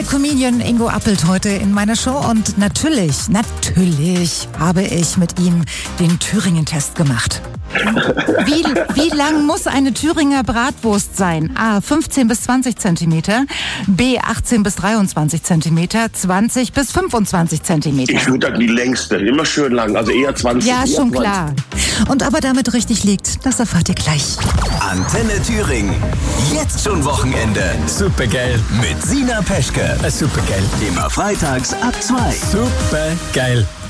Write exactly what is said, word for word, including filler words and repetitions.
Comedian Ingo Appelt heute in meiner Show und natürlich, natürlich habe ich mit ihm den Thüringen-Test gemacht. Wie, wie lang muss eine Thüringer Bratwurst sein? A. fünfzehn bis zwanzig Zentimeter, B. achtzehn bis dreiundzwanzig Zentimeter, zwanzig bis fünfundzwanzig Zentimeter. Ich würde die längste, immer schön lang, also eher zwanzig. Ja, schon klar. Und ob er damit richtig liegt, das erfahrt ihr gleich. Antenne Thüringen. Jetzt schon Wochenende. Supergeil. Mit Sina Peschke. Supergeil. Immer freitags ab zwei. Supergeil.